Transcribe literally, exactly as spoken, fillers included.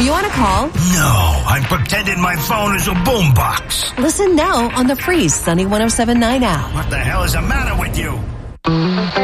you on a call? No, I'm pretending my phone is a boombox. Listen now on the free Sunny one oh seven point nine app. What the hell is the matter with you?